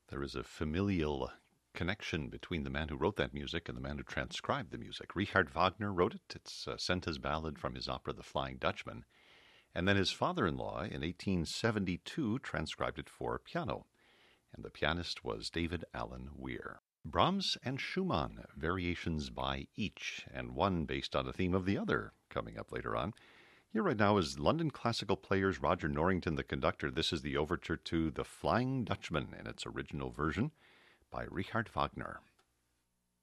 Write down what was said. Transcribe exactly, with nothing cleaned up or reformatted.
There is a familial connection between the man who wrote that music and the man who transcribed the music. Richard Wagner wrote it. It's uh, Senta's ballad from his opera The Flying Dutchman. And then his father-in-law in eighteen seventy-two transcribed it for piano. And the pianist was David Allen Weir. Brahms and Schumann, variations by each, and one based on a theme of the other, coming up later on. Here right now is London classical players Roger Norrington, the conductor. This is the overture to The Flying Dutchman in its original version by Richard Wagner.